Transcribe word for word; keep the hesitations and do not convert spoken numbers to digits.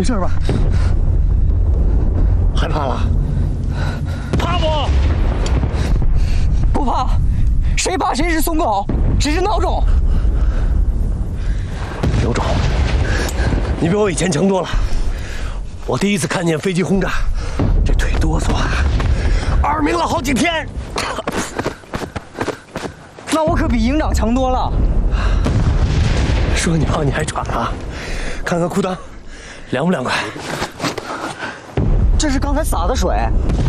事吧？害怕了？怕不？ 不怕，谁怕谁是松狗，只是孬种。 刘总，你比我以前强多了。我第一次看见飞机轰炸，这腿哆嗦啊，耳鸣了好几天。 那我可比营长强多了。 说你胖你还喘啊？看看裤裆，凉不凉快？ 这是刚才洒的水。